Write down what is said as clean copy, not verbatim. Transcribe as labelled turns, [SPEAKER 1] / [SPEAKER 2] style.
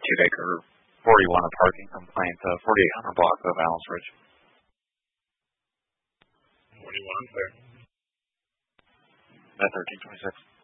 [SPEAKER 1] acre 41, a parking complaint, 4800 block of Allen's Ridge.
[SPEAKER 2] 41, sir.
[SPEAKER 1] At 1326.